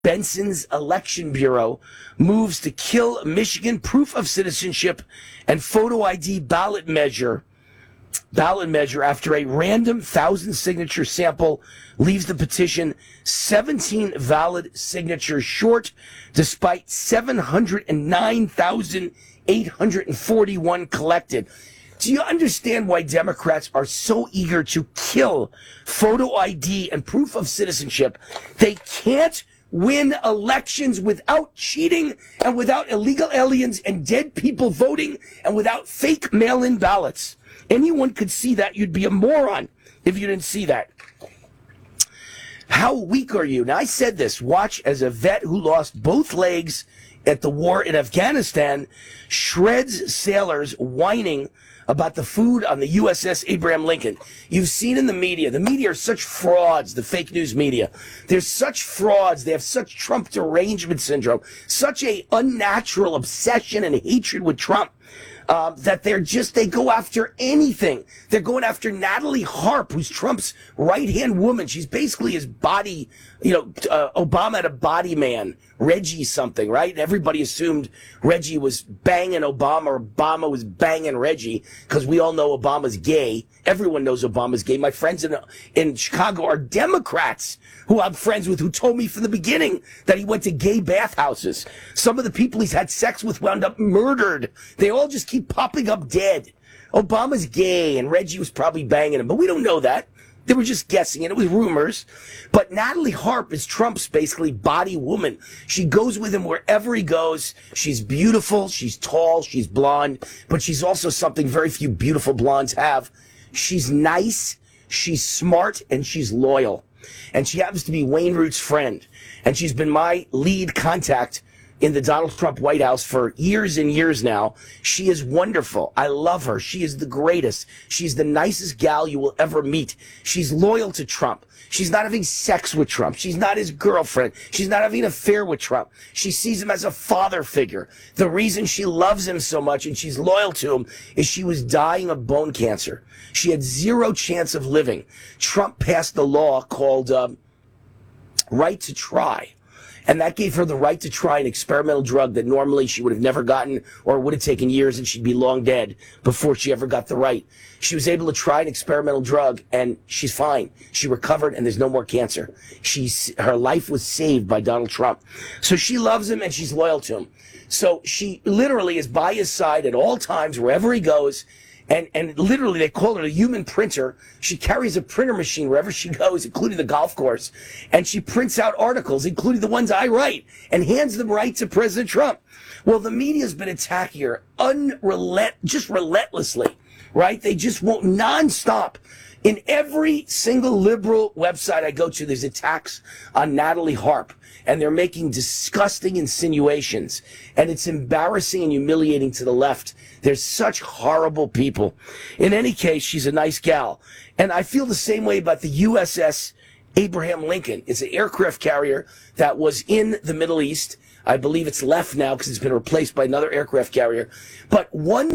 Benson's Election Bureau moves to kill Michigan proof of citizenship and photo ID ballot measure after a random 1,000-signature sample leaves the petition 17 valid signatures short, despite 709,841 collected. Do you understand why Democrats are so eager to kill photo ID and proof of citizenship? They can't win elections without cheating and without illegal aliens and dead people voting and without fake mail-in ballots. Anyone could see that. You'd be a moron if you didn't see that. How weak are you? Now, I said this. Watch as a vet who lost both legs at the war in Afghanistan shreds sailors whining about the food on the USS Abraham Lincoln. You've seen in the media are such frauds, the fake news media. They're such frauds. They have such Trump derangement syndrome, such a unnatural obsession and hatred with Trump. That they go after anything. They're going after Natalie Harp, who's Trump's right-hand woman. She's basically his body, Obama had a body man, Reggie something, right? Everybody assumed Reggie was banging Obama or Obama was banging Reggie, because we all know Obama's gay. Everyone knows Obama's gay. My friends in Chicago are Democrats who I'm friends with, who told me from the beginning that he went to gay bathhouses. Some of the people he's had sex with wound up murdered. They all just keep popping up dead. Obama's gay and Reggie was probably banging him, but we don't know that. They were just guessing, and it was rumors. But Natalie Harp is Trump's basically body woman. She goes with him wherever he goes. She's beautiful, she's tall, she's blonde, but she's also something very few beautiful blondes have. She's nice, she's smart, and she's loyal. And she happens to be Wayne Root's friend. And she's been my lead contact in the Donald Trump White House for years and years now. She is wonderful. I love her. She is the greatest. She's the nicest gal you will ever meet. She's loyal to Trump. She's not having sex with Trump. She's not his girlfriend. She's not having an affair with Trump. She sees him as a father figure. The reason she loves him so much and she's loyal to him is she was dying of bone cancer. She had zero chance of living. Trump passed the law called Right to Try. And that gave her the right to try an experimental drug that normally she would have never gotten, or would have taken years and she'd be long dead before she ever got the right. She was able to try an experimental drug and she's fine. She recovered and there's no more cancer. Her life was saved by Donald Trump. So she loves him and she's loyal to him. So she literally is by his side at all times, wherever he goes. And literally, they call her a human printer. She carries a printer machine wherever she goes, including the golf course. And she prints out articles, including the ones I write, and hands them right to President Trump. Well, the media's been attacking her just relentlessly, right? They just won't nonstop. In every single liberal website I go to, there's attacks on Natalie Harp. And they're making disgusting insinuations. And it's embarrassing and humiliating to the left. They're such horrible people. In any case, she's a nice gal. And I feel the same way about the USS Abraham Lincoln. It's an aircraft carrier that was in the Middle East. I believe it's left now because it's been replaced by another aircraft carrier. But one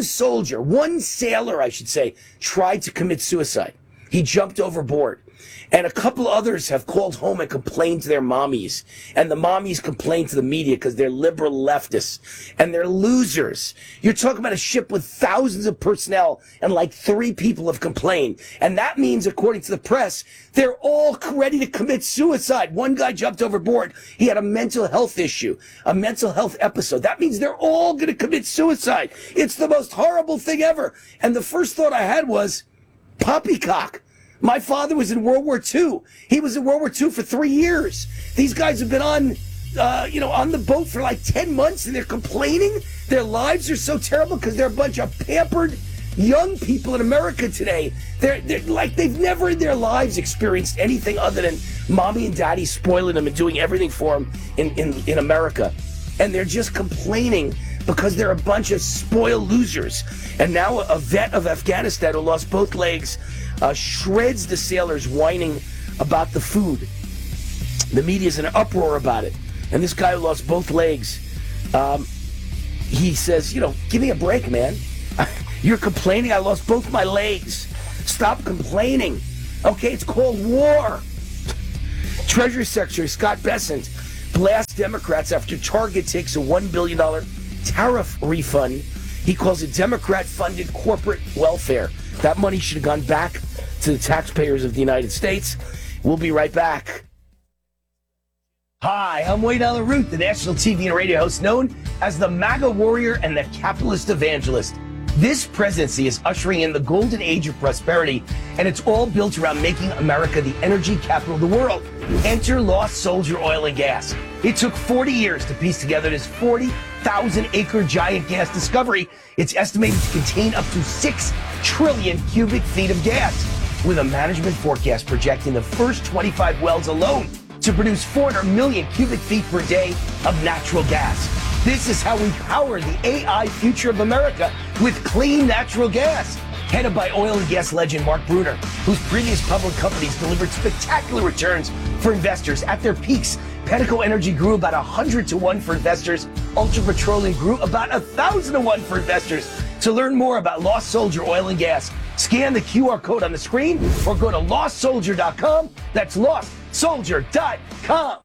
sailor, I should say, tried to commit suicide. He jumped overboard. And a couple others have called home and complained to their mommies. And the mommies complained to the media because they're liberal leftists. And they're losers. You're talking about a ship with thousands of personnel and like 3 people have complained. And that means, according to the press, they're all ready to commit suicide. One guy jumped overboard. He had a mental health issue, a mental health episode. That means they're all going to commit suicide. It's the most horrible thing ever. And the first thought I had was, poppycock. My father was in World War II. He was in World War II for 3 years. These guys have been on the boat for like 10 months and they're complaining. Their lives are so terrible because they're a bunch of pampered young people in America today. They're like they've never in their lives experienced anything other than mommy and daddy spoiling them and doing everything for them in America. And they're just complaining because they're a bunch of spoiled losers. And now a vet of Afghanistan who lost both legs shreds the sailors whining about the food. The media's in an uproar about it. And this guy who lost both legs, he says, give me a break, man. You're complaining I lost both my legs. Stop complaining. Okay, it's called war. Treasury Secretary Scott Bessent blasts Democrats after Target takes a $1 billion tariff refund. He calls it Democrat-funded corporate welfare. That money should have gone back to the taxpayers of the United States. We'll be right back. Hi, I'm Wayne Allen Root, the national TV and radio host known as the MAGA warrior and the capitalist evangelist. This presidency is ushering in the golden age of prosperity, and it's all built around making America the energy capital of the world. Enter Lost Soldier Oil and Gas. It took 40 years to piece together this 40,000-acre giant gas discovery. It's estimated to contain up to 6 trillion cubic feet of gas, with a management forecast projecting the first 25 wells alone to produce 400 million cubic feet per day of natural gas. This is how we power the AI future of America, with clean natural gas. Headed by oil and gas legend Mark Bruner, whose previous public companies delivered spectacular returns for investors. At their peaks, Pedico Energy grew about 100 to 1 for investors. Ultra Petroleum grew about 1,000 to 1 for investors. To learn more about Lost Soldier Oil and Gas, scan the QR code on the screen or go to lostsoldier.com. That's lostsoldier.com.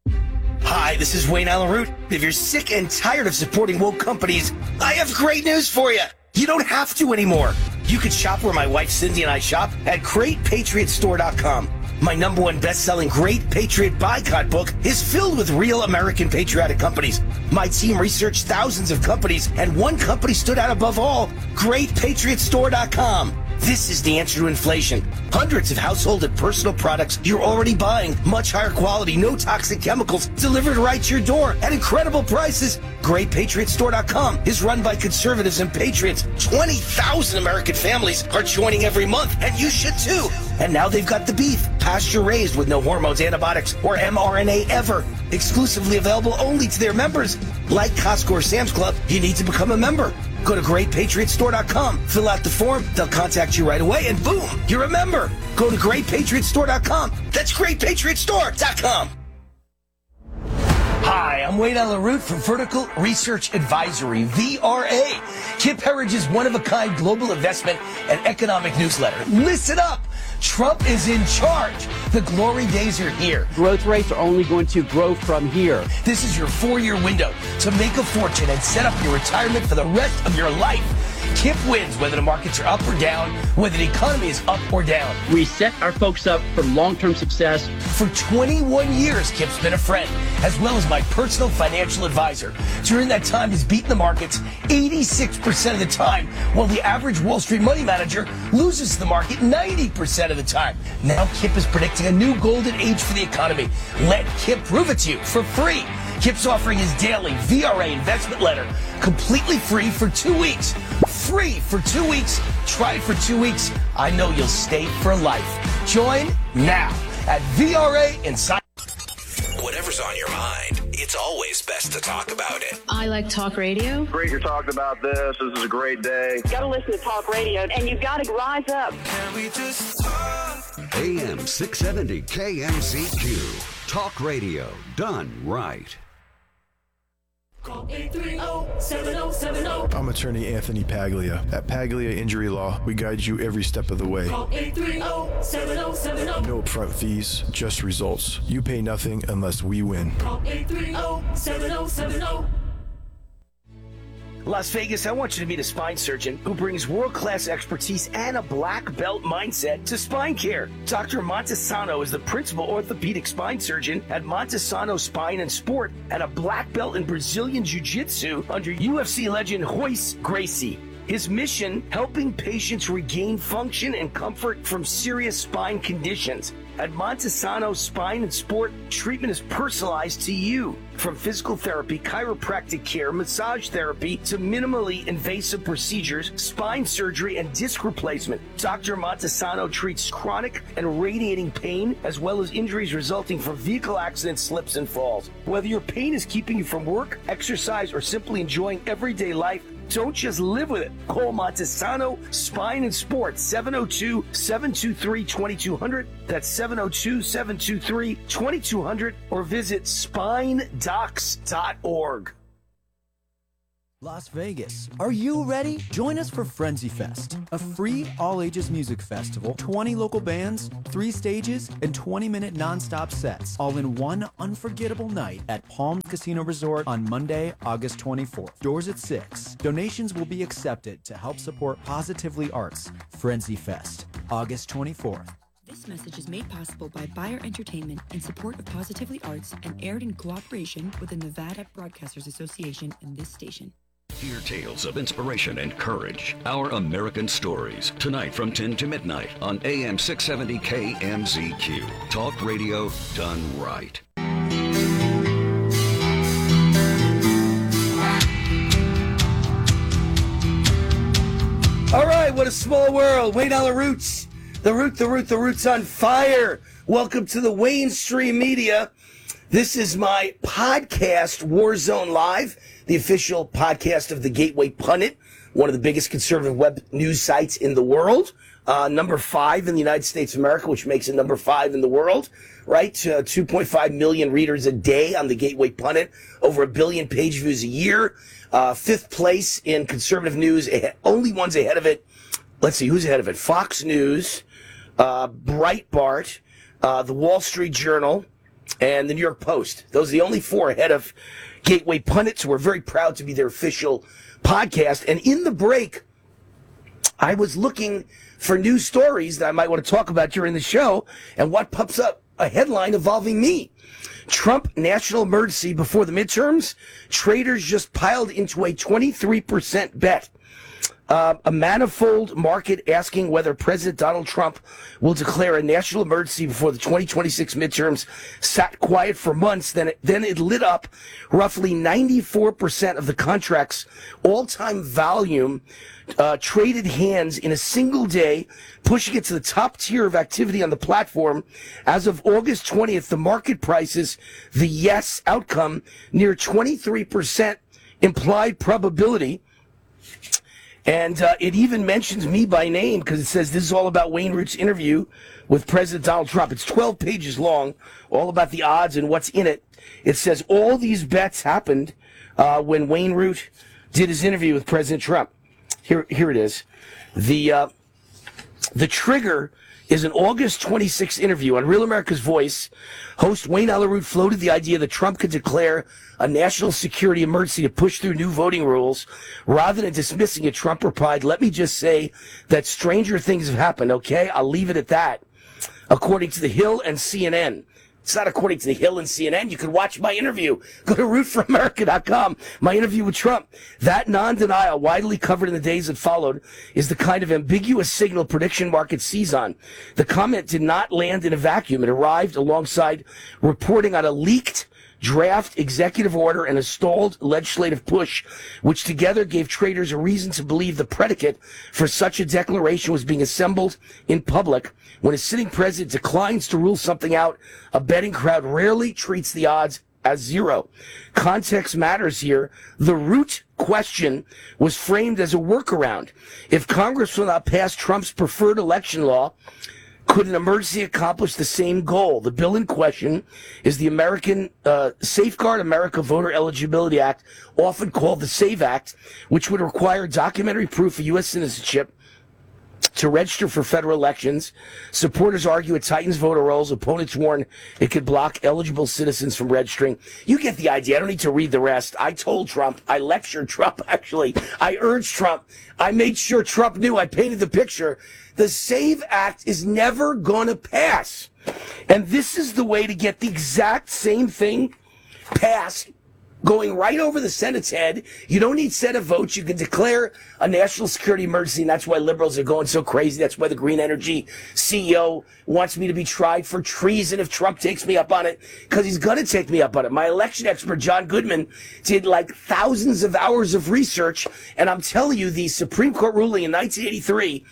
Hi, this is Wayne Allen Root. If you're sick and tired of supporting woke companies, I have great news for you. You don't have to anymore. You can shop where my wife Cindy and I shop at GreatPatriotStore.com. My #1 best-selling Great Patriot Boycott book is filled with real American patriotic companies. My team researched thousands of companies, and one company stood out above all: GreatPatriotStore.com. This is the answer to inflation. Hundreds of household and personal products you're already buying. Much higher quality, no toxic chemicals, delivered right to your door at incredible prices. GreatPatriotStore.com is run by conservatives and patriots. 20,000 American families are joining every month, and you should too. And now they've got the beef, pasture-raised with no hormones, antibiotics, or mRNA ever. Exclusively available only to their members. Like Costco or Sam's Club, you need to become a member. Go to GreatPatriotStore.com, fill out the form, they'll contact you right away, and boom, you're a member. Go to GreatPatriotStore.com. That's GreatPatriotStore.com. Hi, I'm Wayne Allen Root from Vertical Research Advisory, VRA, Kip Herridge's one-of-a-kind global investment and economic newsletter. Listen up! Trump is in charge. The glory days are here. Growth rates are only going to grow from here. This is your 4-year window to make a fortune and set up your retirement for the rest of your life. Kip wins whether the markets are up or down, whether the economy is up or down. We set our folks up for long-term success. For 21 years, Kip's been a friend, as well as my personal financial advisor. During that time, he's beaten the markets 86% of the time, while the average Wall Street money manager loses the market 90% of the time. Now Kip is predicting a new golden age for the economy. Let Kip prove it to you for free. Kip's offering his daily VRA investment letter completely free for 2 weeks. Free for 2 weeks. Try it for 2 weeks. I know you'll stay for life. Join now at VRA Inside. Whatever's on your mind, it's always best to talk about it. I like talk radio. Great you're talking about this. This is a great day. You gotta listen to talk radio, and you gotta rise up. AM 670 KMCQ. Talk radio done right. Call 830-7070. I'm attorney Anthony Paglia. At Paglia Injury Law, we guide you every step of the way. Call 830-7070. No upfront fees, just results. You pay nothing unless we win. Call 830-7070. Las Vegas, I want you to meet a spine surgeon who brings world-class expertise and a black belt mindset to spine care. Dr. Montesano is the principal orthopedic spine surgeon at Montesano Spine and Sport and a black belt in Brazilian Jiu-Jitsu under UFC legend Royce Gracie. His mission, helping patients regain function and comfort from serious spine conditions. At Montesano Spine and Sport, treatment is personalized to you. From physical therapy, chiropractic care, massage therapy, to minimally invasive procedures, spine surgery, and disc replacement. Dr. Montesano treats chronic and radiating pain, as well as injuries resulting from vehicle accidents, slips, and falls. Whether your pain is keeping you from work, exercise, or simply enjoying everyday life, don't just live with it. Call Montesano Spine and Sport, 702-723-2200. That's 702-723-2200. Or visit spinedocs.org. Las Vegas, are you ready? Join us for Frenzy Fest, a free all-ages music festival, 20 local bands, 3 stages, and 20-minute non-stop sets, all in one unforgettable night at Palms Casino Resort on Monday, August 24th. Doors at 6. Donations will be accepted to help support Positively Arts. Frenzy Fest, August 24th. This message is made possible by Bayer Entertainment in support of Positively Arts and aired in cooperation with the Nevada Broadcasters Association and this station. Hear tales of inspiration and courage. Our American Stories. Tonight from 10 to midnight on AM 670 KMZQ. Talk radio done right. All right, what a small world. Wayne Allyn Roots. The Root's on fire. Welcome to the Wayne Stream Media. This is my podcast, Warzone Live, the official podcast of the Gateway Pundit, one of the biggest conservative web news sites in the world. Number 5 in the United States of America, which makes it number 5 in the world, right? 2.5 million readers a day on the Gateway Pundit, over 1 billion page views a year. 5th place in conservative news, only ones ahead of it. Let's see, who's ahead of it? Fox News, Breitbart, the Wall Street Journal, and the New York Post. Those are the only 4 ahead of Gateway Pundit, so we're very proud to be their official podcast. And in the break, I was looking for news stories that I might want to talk about during the show, and what pops up? A headline involving me. Trump national emergency before the midterms. Traders just piled into a 23% bet. A manifold market asking whether President Donald Trump will declare a national emergency before the 2026 midterms sat quiet for months. Then it lit up. Roughly 94% of the contract's all-time volume traded hands in a single day, pushing it to the top tier of activity on the platform. As of August 20th, the market prices the yes outcome near 23% implied probability. And it even mentions me by name because it says this is all about Wayne Root's interview with President Donald Trump. It's 12 pages long, all about the odds and what's in it. It says all these bets happened when Wayne Root did his interview with President Trump. Here it is. The trigger is an August 26th interview on Real America's Voice. Host Wayne Allyn Root floated the idea that Trump could declare a national security emergency to push through new voting rules. Rather than dismissing it, Trump replied, "Let me just say that stranger things have happened, okay? I'll leave it at that." According to The Hill and CNN. It's not according to The Hill and CNN. You can watch my interview. Go to rootforamerica.com. My interview with Trump. That non-denial, widely covered in the days that followed, is the kind of ambiguous signal prediction market seize on. The comment did not land in a vacuum. It arrived alongside reporting on a leaked draft executive order and a stalled legislative push, which together gave traders a reason to believe the predicate for such a declaration was being assembled in public. When a sitting president declines to rule something out, a betting crowd rarely treats the odds as zero. Context matters here. The Root question was framed as a workaround. If Congress will not pass Trump's preferred election law, could an emergency accomplish the same goal? The bill in question is the American Safeguard America Voter Eligibility Act, often called the SAVE Act, which would require documentary proof of U.S. citizenship to register for federal elections. Supporters argue it tightens voter rolls. Opponents warn it could block eligible citizens from registering. You get the idea. I don't need to read the rest. I told Trump. I lectured Trump, actually. I urged Trump. I made sure Trump knew. I painted the picture. The SAVE Act is never going to pass. And this is the way to get the exact same thing passed, going right over the Senate's head. You don't need Senate votes. You can declare a national security emergency, and that's why liberals are going so crazy. That's why the Green Energy CEO wants me to be tried for treason if Trump takes me up on it, because he's going to take me up on it. My election expert, John Goodman, did like thousands of hours of research, and I'm telling you, the Supreme Court ruling in 1983,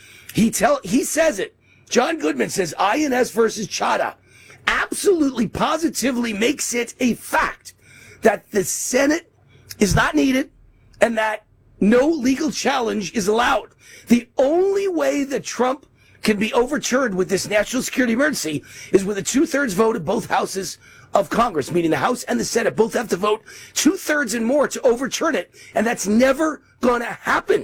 he says it. John Goodman says INS versus Chadha absolutely, positively makes it a fact that the Senate is not needed and that no legal challenge is allowed. The only way that Trump can be overturned with this national security emergency is with a 2/3 vote of both houses of Congress, meaning the House and the Senate, both have to vote 2/3 and more to overturn it, and that's never going to happen.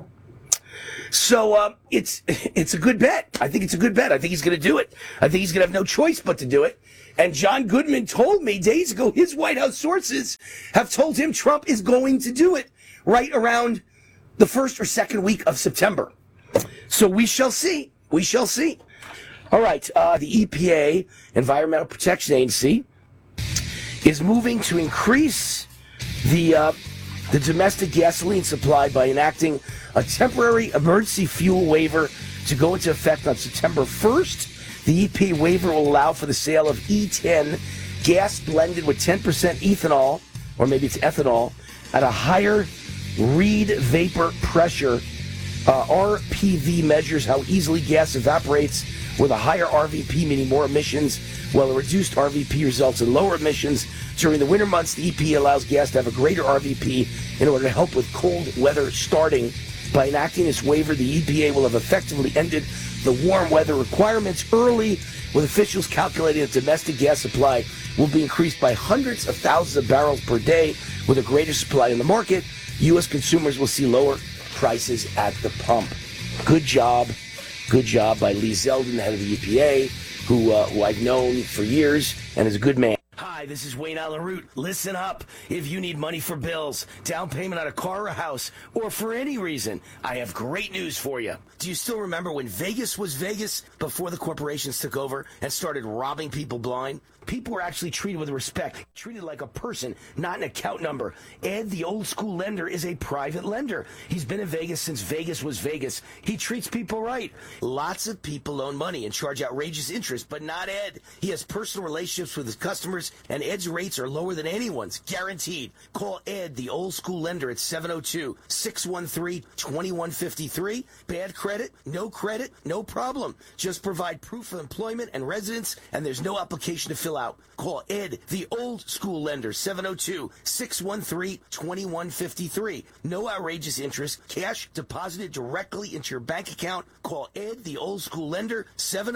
So it's a good bet. I think it's a good bet. I think he's going to do it. I think he's going to have no choice but to do it. And John Goodman told me days ago his White House sources have told him Trump is going to do it right around the first or second week of September. So we shall see. We shall see. All right. The EPA, Environmental Protection Agency, is moving to increase the domestic gasoline supply by enacting a temporary emergency fuel waiver to go into effect on September 1st. The EPA waiver will allow for the sale of E10 gas blended with 10% ethanol, or maybe it's ethanol, at a higher Reid vapor pressure. RPV measures how easily gas evaporates with a higher RVP, meaning more emissions, while a reduced RVP results in lower emissions. During the winter months, the EPA allows gas to have a greater RVP in order to help with cold weather starting. By enacting this waiver, the EPA will have effectively ended the warm weather requirements early, with officials calculating that domestic gas supply will be increased by hundreds of thousands of barrels per day. With a greater supply in the market, U.S. consumers will see lower prices at the pump. Good job. Good job by Lee Zeldin, the head of the EPA, who I've known for years and is a good man. Hi, this is Wayne Allen Root. Listen up. If you need money for bills, down payment on a car or a house, or for any reason, I have great news for you. Do you still remember when Vegas was Vegas before the corporations took over and started robbing people blind? People were actually treated with respect, treated like a person, not an account number. Ed, the old school lender, is a private lender. He's been in Vegas since Vegas was Vegas. He treats people right. Lots of people loan money and charge outrageous interest, but not Ed. He has personal relationships with his customers, and Ed's rates are lower than anyone's, guaranteed. Call Ed, the old school lender, at 702-613-2153. Bad credit, no problem. Just provide proof of employment and residence, and there's no application to fill out. Call Ed, the old school lender, 702-613-2153. No outrageous interest. Cash deposited directly into your bank account. Call Ed, the old school lender,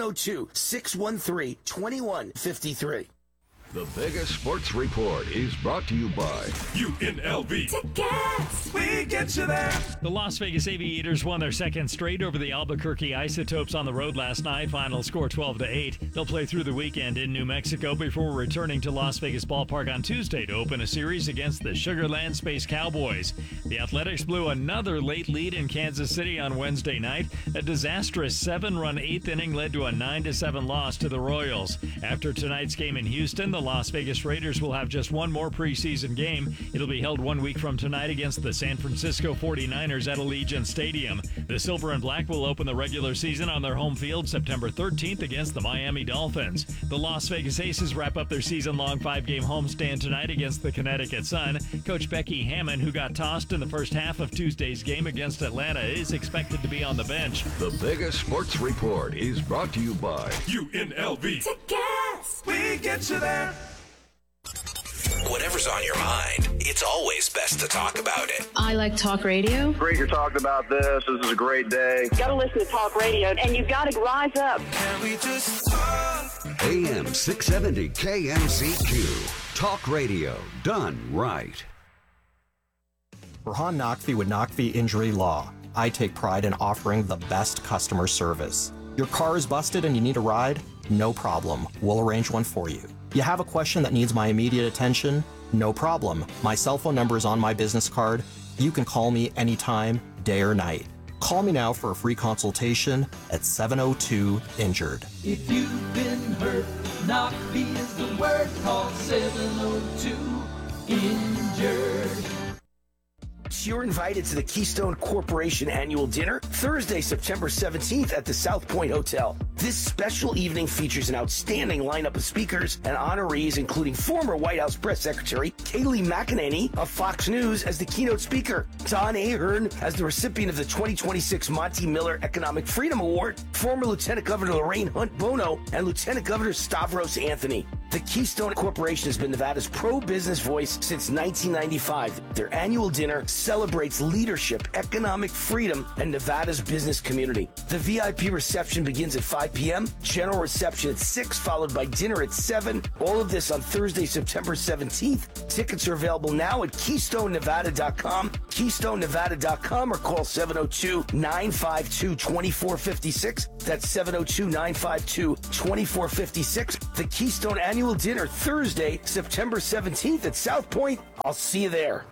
702-613-2153. The Vegas Sports Report is brought to you by UNLV. Tickets! We get you there. The Las Vegas Aviators won their second straight over the Albuquerque Isotopes on the road last night. Final score 12-8. They'll play through the weekend in New Mexico before returning to Las Vegas Ballpark on Tuesday to open a series against the Sugar Land Space Cowboys. The Athletics blew another late lead in Kansas City on Wednesday night. A disastrous 7-run eighth inning led to a 9-7 loss to the Royals. After tonight's game in Houston, the Las Vegas Raiders will have just one more preseason game. It'll be held 1 week from tonight against the San Francisco 49ers at Allegiant Stadium. The Silver and Black will open the regular season on their home field September 13th against the Miami Dolphins. The Las Vegas Aces wrap up their season-long 5-game homestand tonight against the Connecticut Sun. Coach Becky Hammon, who got tossed in the first half of Tuesday's game against Atlanta, is expected to be on the bench. The Vegas Sports Report is brought to you by UNLV. Tickets! We get you there. Whatever's on your mind, it's always best to talk about it. I like talk radio. Great you're talking about this. This is a great day. You gotta listen to talk radio, and you've got to rise up. Can we just talk? AM 670 KMZQ. Talk radio done right. Burhan Naqvi with Naqvi Injury Law. I take pride in offering the best customer service. Your car is busted and you need a ride? No problem. We'll arrange one for you. You have a question that needs my immediate attention? No problem. My cell phone number is on my business card. You can call me anytime, day or night. Call me now for a free consultation at 702-INJURED. If you've been hurt, Naqvi is the word. Call 702-INJURED. You're invited to the Keystone Corporation annual dinner Thursday, September 17th at the South Point Hotel. This special evening features an outstanding lineup of speakers and honorees, including former White House Press Secretary Kayleigh McEnany of Fox News as the keynote speaker, Don Ahern as the recipient of the 2026 Monty Miller Economic Freedom Award, former Lieutenant Governor Lorraine Hunt Bono, and Lieutenant Governor Stavros Anthony. The Keystone Corporation has been Nevada's pro-business voice since 1995. Their annual dinner celebrates leadership, economic freedom, and Nevada's business community. The VIP reception begins at 5 p.m., general reception at 6, followed by dinner at 7. All of this on Thursday, September 17th. Tickets are available now at KeystoneNevada.com, KeystoneNevada.com, or call 702-952-2456. That's 702-952-2456. The Keystone Annual Dinner, Thursday, September 17th at South Point. I'll see you there.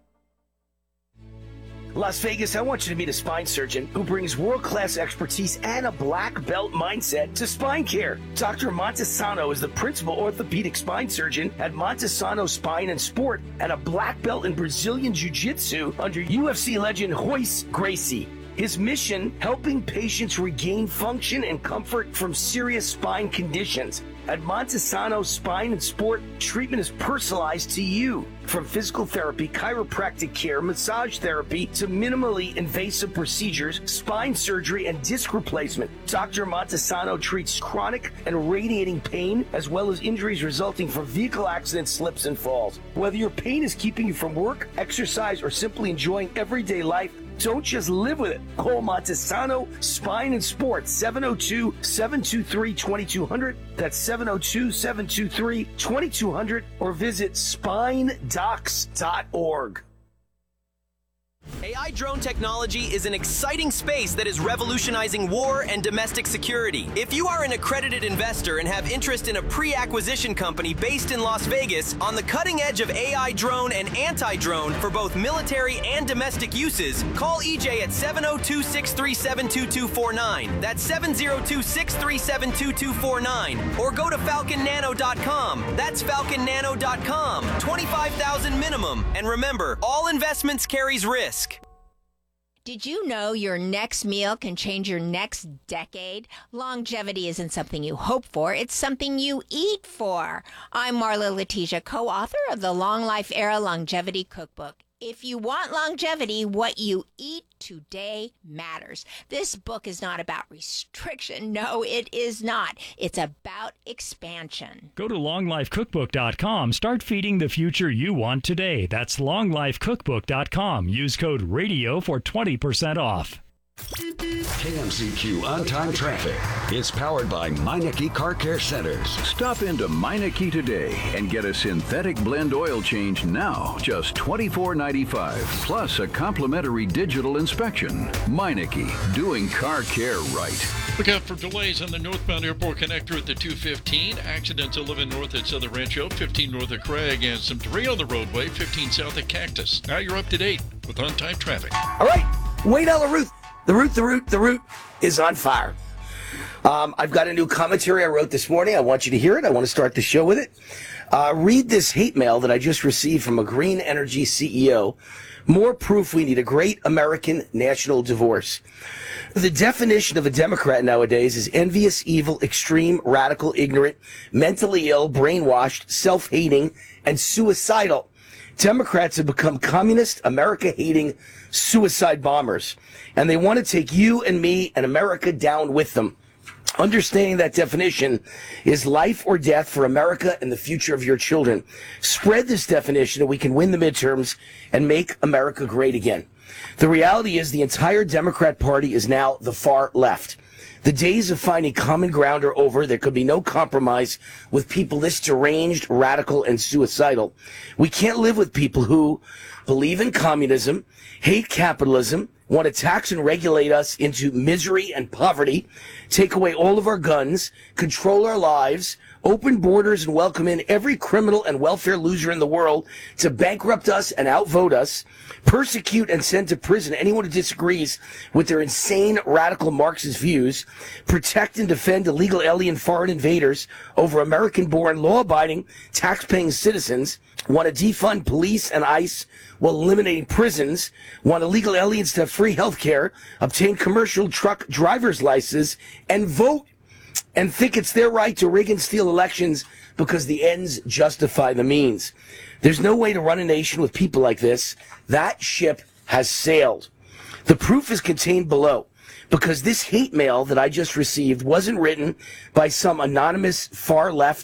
Las Vegas, I want you to meet a spine surgeon who brings world-class expertise and a black belt mindset to spine care. Dr. Montesano is the principal orthopedic spine surgeon at Montesano Spine and Sport and a black belt in Brazilian Jiu-Jitsu under UFC legend Royce Gracie. His mission, helping patients regain function and comfort from serious spine conditions. At Montesano Spine and Sport, treatment is personalized to you. From physical therapy, chiropractic care, massage therapy, to minimally invasive procedures, spine surgery, and disc replacement. Dr. Montesano treats chronic and radiating pain, as well as injuries resulting from vehicle accidents, slips, and falls. Whether your pain is keeping you from work, exercise, or simply enjoying everyday life, don't just live with it. Call Montesano Spine and Sport, 702-723-2200. That's 702-723-2200, or visit spinedocs.org. AI drone technology is an exciting space that is revolutionizing war and domestic security. If you are an accredited investor and have interest in a pre-acquisition company based in Las Vegas on the cutting edge of AI drone and anti-drone for both military and domestic uses, call EJ at 702-637-2249. That's 702-637-2249. Or go to falconnano.com. That's falconnano.com. $25,000 minimum. And remember, all investments carries risk. Did you know your next meal can change your next decade? Longevity isn't something you hope for, it's something you eat for. I'm Marla Letitia, co-author of the Long Life Era Longevity Cookbook. If you want longevity, what you eat today matters. This book is not about restriction. No, it is not. It's about expansion. Go to longlifecookbook.com. Start feeding the future you want today. That's longlifecookbook.com. Use code RADIO for 20% off. KMCQ on-time traffic is powered by Meineke Car Care Centers. Stop into Meineke today and get a synthetic blend oil change now, just $24.95, plus a complimentary digital inspection. Meineke, doing car care right. Look out for delays on the northbound airport connector at the 215. Accidents 11 north at Southern Rancho, 15 north at Craig, and some debris on the roadway, 15 south at Cactus. Now you're up to date with on-time traffic. All right, Wade Ruth. The root is on fire. I've got a new commentary I wrote this morning. I want you to hear it. I want to start the show with it. Read this hate mail that I just received from a green energy CEO. More proof we need a great American national divorce. The definition of a Democrat nowadays is envious, evil, extreme, radical, ignorant, mentally ill, brainwashed, self-hating, and suicidal. Democrats have become communist, America-hating suicide bombers, and they want to take you and me and America down with them. Understanding that definition is life or death for America and the future of your children. Spread this definition and we can win the midterms and make America great again. The reality is the entire Democrat Party is now the far left. The days of finding common ground are over. There could be no compromise with people this deranged, radical, and suicidal. We can't live with people who believe in communism, hate capitalism, want to tax and regulate us into misery and poverty, take away all of our guns, control our lives, open borders and welcome in every criminal and welfare loser in the world to bankrupt us and outvote us, persecute and send to prison anyone who disagrees with their insane radical Marxist views, protect and defend illegal alien foreign invaders over American-born law-abiding tax-paying citizens, want to defund police and ICE while eliminating prisons, want illegal aliens to have free health care, obtain commercial truck driver's licenses, and vote, and think it's their right to rig and steal elections because the ends justify the means. There's no way to run a nation with people like this. That ship has sailed. The proof is contained below, because this hate mail that I just received wasn't written by some anonymous far-left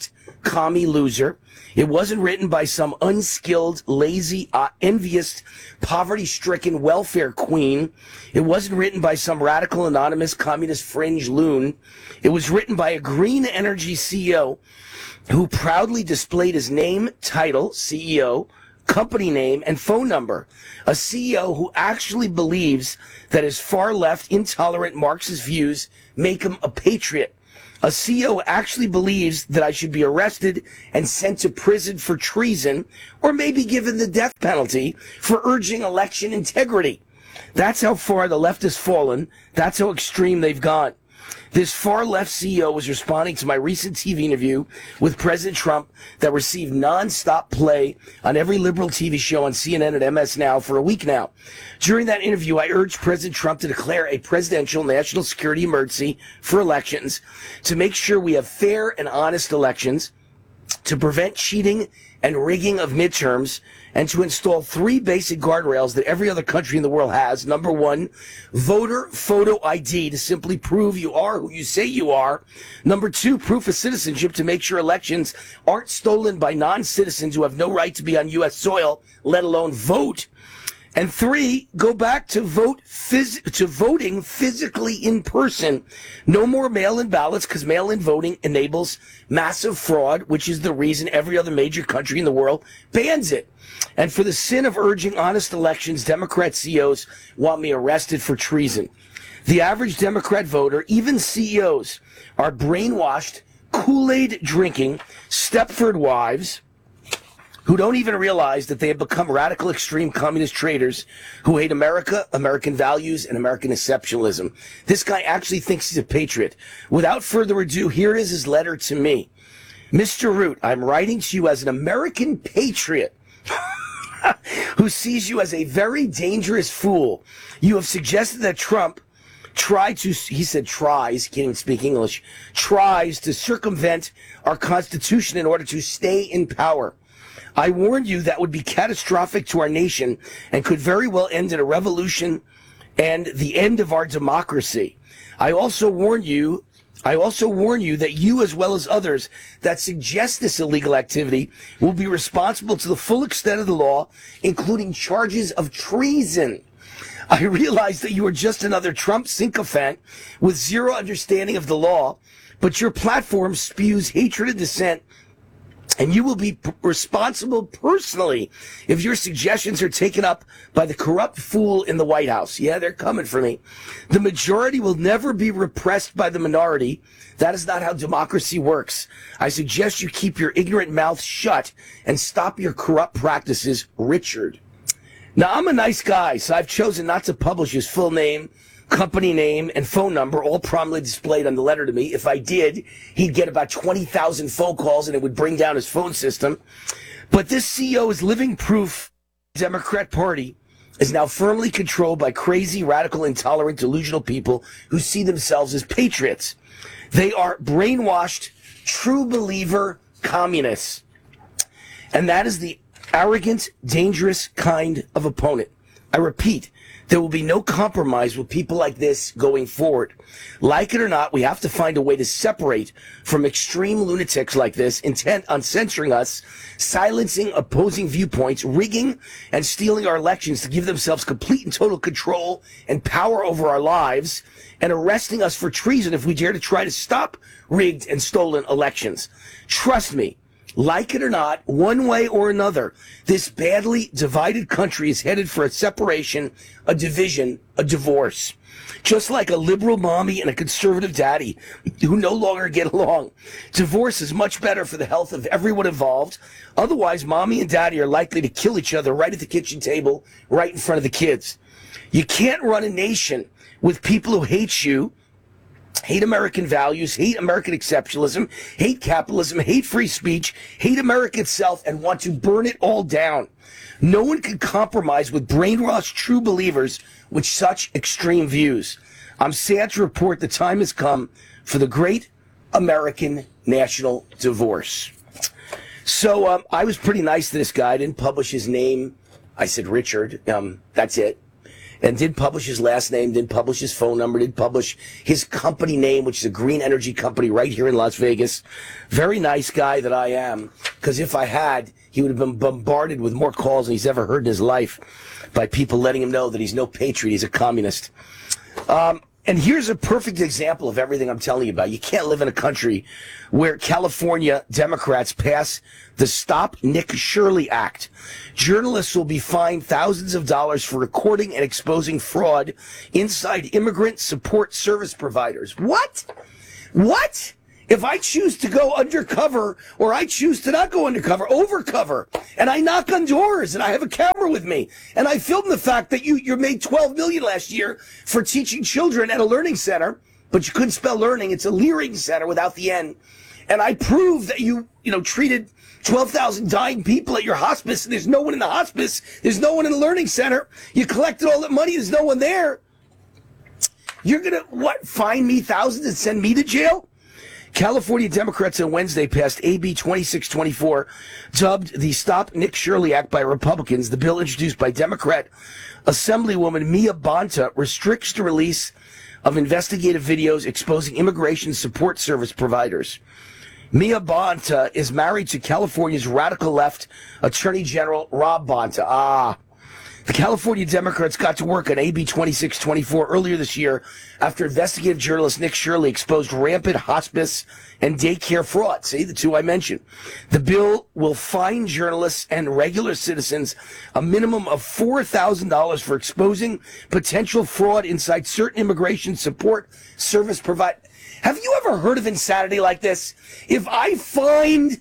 commie loser. It wasn't written by some unskilled, lazy, envious, poverty-stricken welfare queen. It wasn't written by some radical, anonymous, communist fringe loon. It was written by a green energy CEO who proudly displayed his name, title, CEO, company name, and phone number. A CEO who actually believes that his far-left, intolerant Marxist views make him a patriot. A CEO actually believes that I should be arrested and sent to prison for treason, or maybe given the death penalty for urging election integrity. That's how far the left has fallen. That's how extreme they've gone. This far-left CEO was responding to my recent TV interview with President Trump that received non-stop play on every liberal TV show on CNN and MS Now for a week now. During that interview, I urged President Trump to declare a presidential national security emergency for elections to make sure we have fair and honest elections, to prevent cheating and rigging of midterms, and to install 3 basic guardrails that every other country in the world has. Number 1, voter photo ID to simply prove you are who you say you are. Number 2, proof of citizenship to make sure elections aren't stolen by non-citizens who have no right to be on U.S. soil, let alone vote. And 3, go back to voting physically in person. No more mail-in ballots, because mail-in voting enables massive fraud, which is the reason every other major country in the world bans it. And for the sin of urging honest elections, Democrat CEOs want me arrested for treason. The average Democrat voter, even CEOs, are brainwashed, Kool-Aid drinking Stepford wives who don't even realize that they have become radical, extreme communist traitors who hate America, American values, and American exceptionalism. This guy actually thinks he's a patriot. Without further ado, here is his letter to me. Mr. Root, I'm writing to you as an American patriot who sees you as a very dangerous fool. You have suggested that Trump he said tries, he can't even speak English, tries to circumvent our Constitution in order to stay in power. I warned you that would be catastrophic to our nation and could very well end in a revolution and the end of our democracy. I also warn you that you, as well as others that suggest this illegal activity, will be responsible to the full extent of the law, including charges of treason. I realize that you are just another Trump sycophant with zero understanding of the law, but your platform spews hatred and dissent, and you will be responsible personally if your suggestions are taken up by the corrupt fool in the White House. Yeah, they're coming for me. The majority will never be repressed by the minority. That is not how democracy works. I suggest you keep your ignorant mouth shut and stop your corrupt practices, Richard. Now, I'm a nice guy, so I've chosen not to publish his full name, company name, and phone number, all prominently displayed on the letter to me. If I did, he'd get about 20,000 phone calls and it would bring down his phone system. But this CEO is living proof the Democrat Party is now firmly controlled by crazy, radical, intolerant, delusional people who see themselves as patriots. They are brainwashed, true believer communists. And that is the arrogant, dangerous kind of opponent. I repeat, there will be no compromise with people like this going forward. Like it or not, we have to find a way to separate from extreme lunatics like this, intent on censoring us, silencing opposing viewpoints, rigging and stealing our elections to give themselves complete and total control and power over our lives, and arresting us for treason if we dare to try to stop rigged and stolen elections. Trust me. Like it or not, one way or another, this badly divided country is headed for a separation, a division, a divorce. Just like a liberal mommy and a conservative daddy who no longer get along. Divorce is much better for the health of everyone involved. Otherwise, mommy and daddy are likely to kill each other right at the kitchen table, right in front of the kids. You can't run a nation with people who hate you, hate American values, hate American exceptionalism, hate capitalism, hate free speech, hate America itself, and want to burn it all down. No one can compromise with brainwashed true believers with such extreme views. I'm sad to report the time has come for the great American national divorce. So I was pretty nice to this guy. I didn't publish his name. I said Richard. That's it. and didn't publish his last name, didn't publish his phone number, didn't publish his company name, which is a green energy company right here in Las Vegas. Very nice guy that I am, because if I had, he would have been bombarded with more calls than he's ever heard in his life by people letting him know that he's no patriot, he's a communist. And here's a perfect example of everything I'm telling you about. You can't live in a country where California Democrats pass the Stop Nick Shirley Act. Journalists will be fined thousands of dollars for recording and exposing fraud inside immigrant support service providers. What? What? If I choose to go undercover, or I choose to not go undercover, overcover, and I knock on doors, and I have a camera with me, and I film the fact that you made $12 million last year for teaching children at a learning center, but you couldn't spell learning. It's a leering center without the N. And I prove that you treated 12,000 dying people at your hospice, and there's no one in the hospice. There's no one in the learning center. You collected all that money. There's no one there. You're going to, fine me thousands and send me to jail? California Democrats on Wednesday passed AB 2624, dubbed the Stop Nick Shirley Act by Republicans. The bill, introduced by Democrat Assemblywoman Mia Bonta, restricts the release of investigative videos exposing immigration support service providers. Mia Bonta is married to California's radical left Attorney General Rob Bonta. The California Democrats got to work on AB 2624 earlier this year after investigative journalist Nick Shirley exposed rampant hospice and daycare fraud. See, the two I mentioned. The bill will fine journalists and regular citizens a minimum of $4,000 for exposing potential fraud inside certain immigration support service providers. Have you ever heard of insanity like this? If I find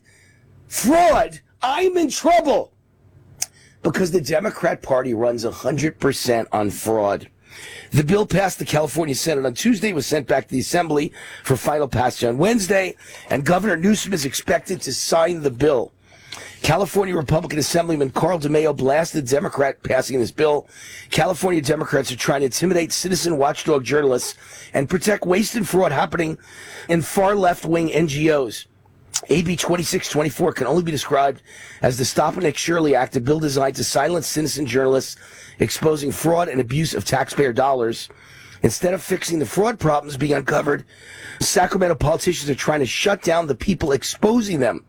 fraud, I'm in trouble. Because the Democrat Party runs 100% on fraud. The bill passed the California Senate on Tuesday, was sent back to the Assembly for final passage on Wednesday, and Governor Newsom is expected to sign the bill. California Republican Assemblyman Carl DeMaio blasted Democrat passing this bill. California Democrats are trying to intimidate citizen watchdog journalists and protect waste and fraud happening in far left-wing NGOs. AB 2624 can only be described as the Stop Nick Shirley Act, a bill designed to silence citizen journalists exposing fraud and abuse of taxpayer dollars. Instead of fixing the fraud problems being uncovered, Sacramento politicians are trying to shut down the people exposing them.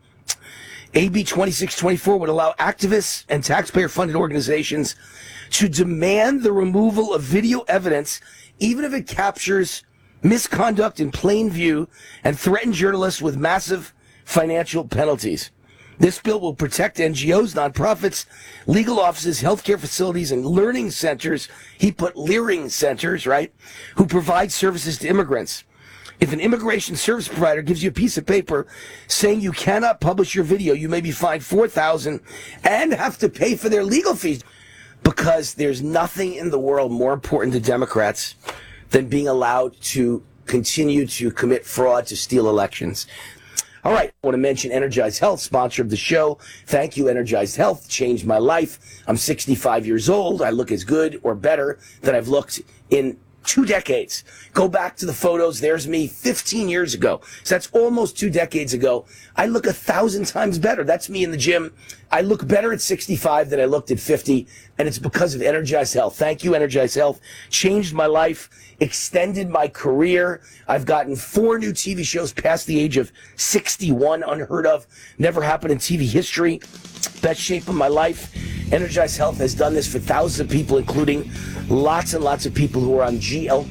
AB 2624 would allow activists and taxpayer-funded organizations to demand the removal of video evidence, even if it captures misconduct in plain view, and threaten journalists with massive financial penalties. This bill will protect NGOs, nonprofits, legal offices, healthcare facilities, and learning centers. He put leering centers, right? Who provide services to immigrants. If an immigration service provider gives you a piece of paper saying you cannot publish your video, you may be fined $4,000 and have to pay for their legal fees. Because there's nothing in the world more important to Democrats than being allowed to continue to commit fraud to steal elections. All right, I want to mention Energized Health, sponsor of the show. Thank you, Energized Health. Changed my life. I'm 65 years old. I look as good or better than I've looked in 2 decades. Go back to the photos. There's me 15 years ago. So that's almost 2 decades ago. I look 1,000 times better. That's me in the gym. I look better at 65 than I looked at 50, and it's because of Energized Health. Thank you, Energized Health. Changed my life, extended my career. I've gotten 4 new TV shows past the age of 61, unheard of, never happened in TV history. Best shape of my life. Energized Health has done this for thousands of people, including lots and lots of people who are on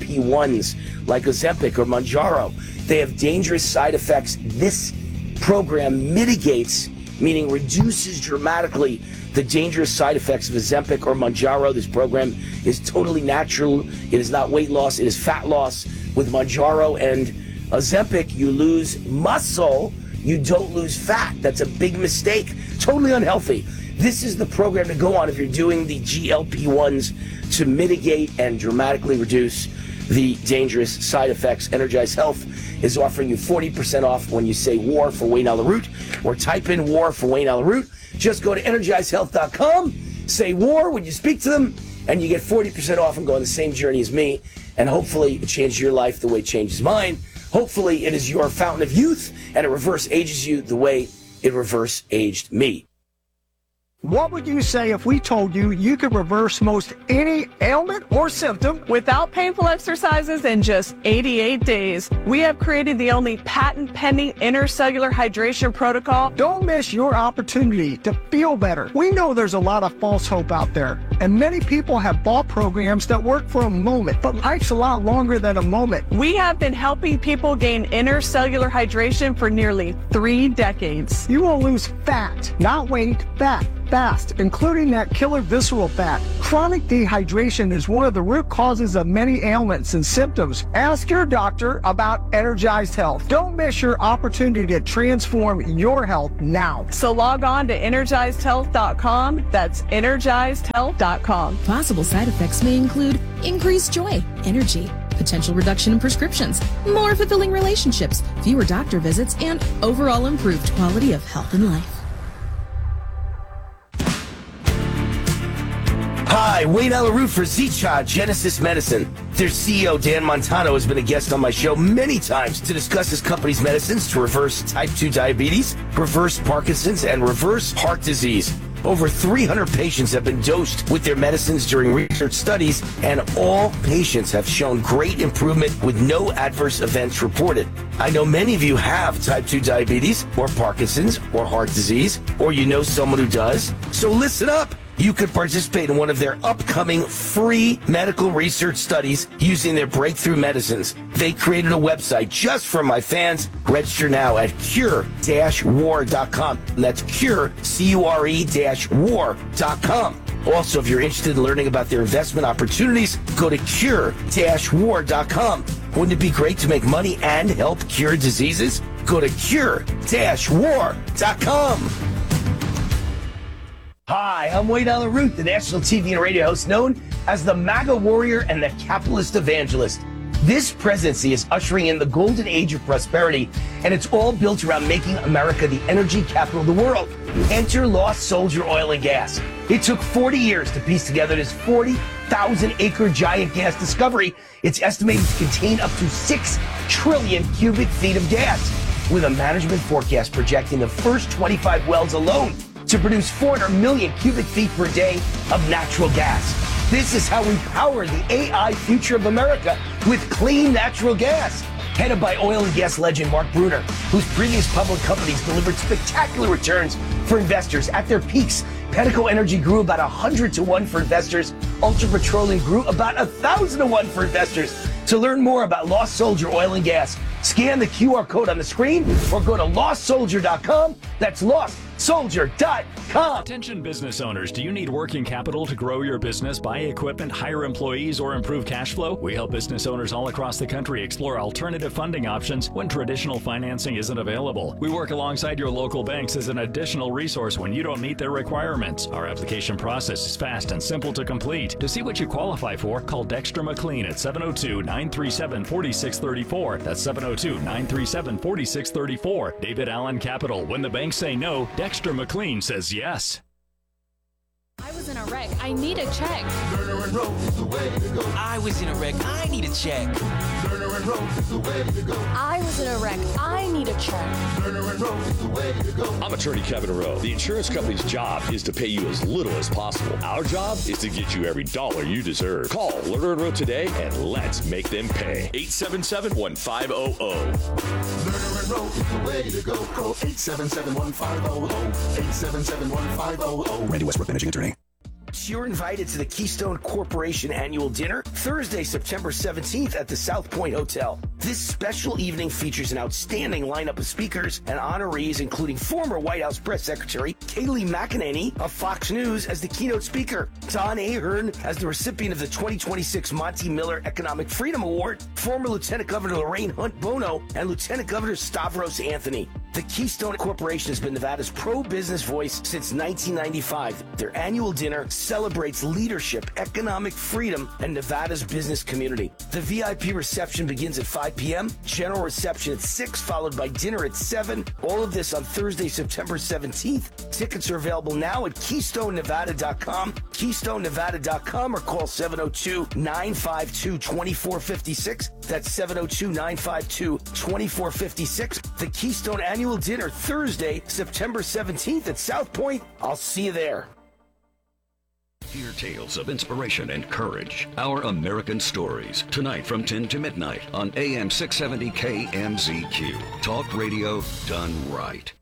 GLP-1s like Ozempic or Mounjaro. They have dangerous side effects. This program mitigates, meaning reduces dramatically, the dangerous side effects of Ozempic or Mounjaro. This program is totally natural. It is not weight loss. It is fat loss. With Mounjaro and Ozempic, you lose muscle. You don't lose fat. That's a big mistake. Totally unhealthy. This is the program to go on if you're doing the GLP-1s to mitigate and dramatically reduce the dangerous side effects. Energized Health is offering you 40% off when you say WAR for Wayne Allyn Root, or type in WAR for Wayne Allyn Root. Just go to EnergizedHealth.com, say WAR when you speak to them, and you get 40% off and go on the same journey as me. And hopefully it changes your life the way it changes mine. Hopefully it is your fountain of youth, and it reverse ages you the way it reverse aged me. What would you say if we told you you could reverse most any ailment or symptom without painful exercises in just 88 days? We have created the only patent-pending intercellular hydration protocol. Don't miss your opportunity to feel better. We know there's a lot of false hope out there, and many people have bought programs that work for a moment, but life's a lot longer than a moment. We have been helping people gain intercellular hydration for nearly 3 decades. You will lose fat, not weight, fat. Fast, including that killer visceral fat. Chronic dehydration is one of the root causes of many ailments and symptoms. Ask your doctor about Energized Health. Don't miss your opportunity to transform your health now. So log on to EnergizedHealth.com. That's EnergizedHealth.com. Possible side effects may include increased joy, energy, potential reduction in prescriptions, more fulfilling relationships, fewer doctor visits, and overall improved quality of health and life. Hi, Wayne Alaroot for Zicha Genesis Medicine. Their CEO, Dan Montano, has been a guest on my show many times to discuss his company's medicines to reverse type 2 diabetes, reverse Parkinson's, and reverse heart disease. Over 300 patients have been dosed with their medicines during research studies, and all patients have shown great improvement with no adverse events reported. I know many of you have type 2 diabetes, or Parkinson's, or heart disease, or you know someone who does. So listen up. You could participate in one of their upcoming free medical research studies using their breakthrough medicines. They created a website just for my fans. Register now at cure-war.com. That's cure, C-U-R-E-war.com. Also, if you're interested in learning about their investment opportunities, go to cure-war.com. Wouldn't it be great to make money and help cure diseases? Go to cure-war.com. Hi, I'm Wayne Alaroot, the national TV and radio host known as the MAGA warrior and the capitalist evangelist. This presidency is ushering in the golden age of prosperity, and it's all built around making America the energy capital of the world. Enter Lost Soldier Oil and Gas. It took 40 years to piece together this 40,000-acre giant gas discovery. It's estimated to contain up to 6 trillion cubic feet of gas, with a management forecast projecting the first 25 wells alone to produce 400 million cubic feet per day of natural gas. This is how we power the AI future of America, with clean natural gas. Headed by oil and gas legend Mark Brunner, whose previous public companies delivered spectacular returns for investors. At their peaks, Pedico Energy grew about 100 to 1 for investors. Ultra Petroleum grew about 1,000 to 1 for investors. To learn more about Lost Soldier Oil and Gas, scan the QR code on the screen or go to lostsoldier.com. That's lostsoldier.com. Attention business owners, do you need working capital to grow your business, buy equipment, hire employees, or improve cash flow? We help business owners all across the country explore alternative funding options when traditional financing isn't available. We work alongside your local banks as an additional resource when you don't meet their requirements. Our application process is fast and simple to complete. To see what you qualify for, call Dexter McLean at 702-937-4634. That's 702-937-4634. David Allen Capital. When the banks say no, Dexter McLean says yes. I was in a wreck. I need a check. Turner and Rose is the way to go. I was in a wreck. I need a check. Turner and Rose is the way to go. I was in a wreck. I need a check. Turner and Rose is the way to go. I'm attorney Kevin Rowe. The insurance company's job is to pay you as little as possible. Our job is to get you every dollar you deserve. Call Lerner and Rowe today and let's make them pay. 877-1500. Lerner and Rowe is the way to go. Call 877-1500. 877-1500. Randy Westbrook, managing attorney. You're invited to the Keystone Corporation annual dinner Thursday, September 17th at the South Point Hotel. This special evening features an outstanding lineup of speakers and honorees, including former White House Press Secretary Kayleigh McEnany of Fox News as the keynote speaker, Don Ahern as the recipient of the 2026 Monty Miller Economic Freedom Award, former Lieutenant Governor Lorraine Hunt Bono, and Lieutenant Governor Stavros Anthony. The Keystone Corporation has been Nevada's pro-business voice since 1995. Their annual dinner celebrates leadership, economic freedom, and Nevada's business community. The VIP reception begins at 5 p.m., general reception at 6, followed by dinner at 7. All of this on Thursday, September 17th. Tickets are available now at KeystoneNevada.com, KeystoneNevada.com, or call 702-952-2456. That's 702-952-2456. The Keystone Annual annual dinner Thursday, September 17th at South Point. I'll see you there. Hear tales of inspiration and courage. Our American Stories. Tonight from 10 to midnight on AM 670 KMZQ. Talk radio done right.